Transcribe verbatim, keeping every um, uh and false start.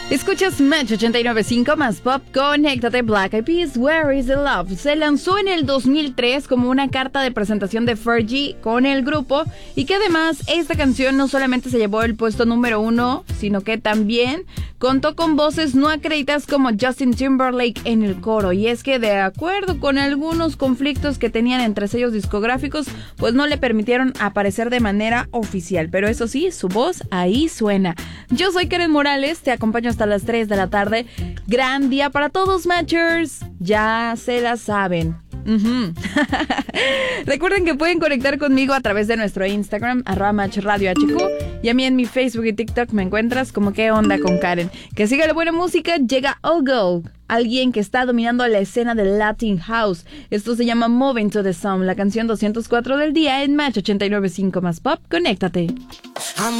Escuchas Match ochenta y nueve punto cinco más pop, conéctate. Black Eyed Peas, Where is the Love? Se lanzó en el dos mil tres como una carta de presentación de Fergie con el grupo, y que además esta canción no solamente se llevó el puesto número uno, sino que también contó con voces no acreditadas como Justin Timberlake en el coro. Y es que, de acuerdo con algunos conflictos que tenían entre sellos discográficos, pues no le permitieron aparecer de manera oficial, pero eso sí, su voz ahí suena. Yo soy Karen Morales, te acompaño hasta las tres de la tarde. Gran día para todos, Matchers. Ya se la saben. Uh-huh. Recuerden que pueden conectar conmigo a través de nuestro Instagram, arroba Match Radio H Q, y a mí en mi Facebook y TikTok me encuentras como ¿Qué onda con Karen? Que siga la buena música. Llega Ogo, alguien que está dominando la escena del Latin House. Esto se llama Moving to the Sound, la canción doscientos cuatro del día en Match ochenta y nueve punto cinco más pop. Conéctate.